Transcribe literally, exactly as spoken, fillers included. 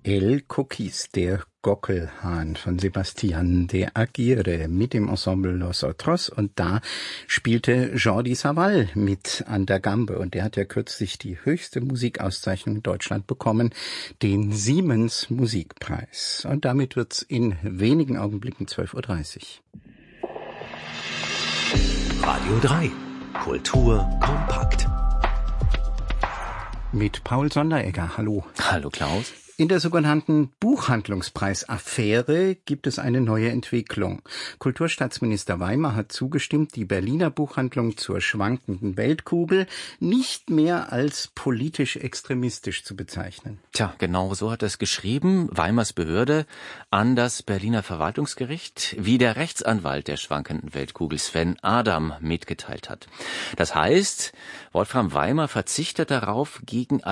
El Coquis, der Gockelhahn von Sebastian de Aguirre mit dem Ensemble Los Otros, und da spielte Jordi Savall mit an der Gambe, und der hat ja kürzlich die höchste Musikauszeichnung in Deutschland bekommen, den Siemens Musikpreis. Und damit wird's in wenigen Augenblicken zwölf Uhr dreißig. Radio drei. Kultur kompakt. Mit Paul Sonderegger. Hallo. Hallo Klaus. In der sogenannten Buchhandlungspreis-Affäre gibt es eine neue Entwicklung. Kulturstaatsminister Weimer hat zugestimmt, die Berliner Buchhandlung zur schwankenden Weltkugel nicht mehr als politisch extremistisch zu bezeichnen. Tja, genau so hat er es geschrieben, Weimars Behörde, an das Berliner Verwaltungsgericht, wie der Rechtsanwalt der schwankenden Weltkugel Sven Adam mitgeteilt hat. Das heißt, Wolfram Weimer verzichtet darauf, gegen